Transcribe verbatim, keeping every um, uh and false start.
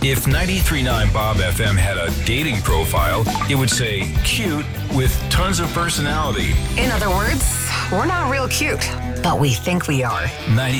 If ninety-three point nine Bob F M had a dating profile, it would say cute with tons of personality. In other words, we're not real cute, but we think we are. ninety